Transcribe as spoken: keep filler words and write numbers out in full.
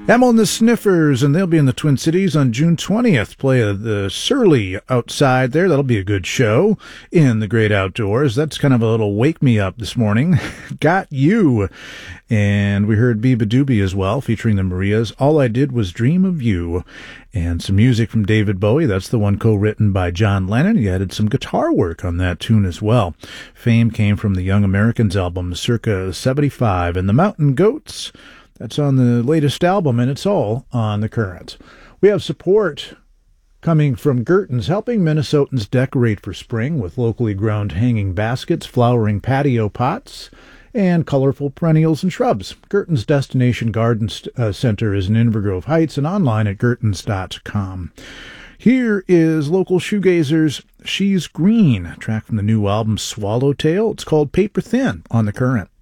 Emil and the Sniffers, and they'll be in the Twin Cities on June twentieth. Play uh, the Surly outside there. That'll be a good show in the great outdoors. That's kind of a little wake me up this morning. Got You. And we heard Biba Doobie as well, featuring the Marias. All I Did Was Dream of You. And some music from David Bowie. That's the one co-written by John Lennon. He added some guitar work on that tune as well. Fame came from the Young Americans album, circa seventy-five. And the Mountain Goats, that's on the latest album, and it's all on the current. We have support coming from Gerton's, helping Minnesotans decorate for spring with locally grown hanging baskets, flowering patio pots, and colorful perennials and shrubs. Gerton's Destination Garden uh, Center is in Inver Grove Heights and online at gertons dot com. Here is local shoegazers' She's Green, a track from the new album Swallowtail. It's called Paper Thin on the current.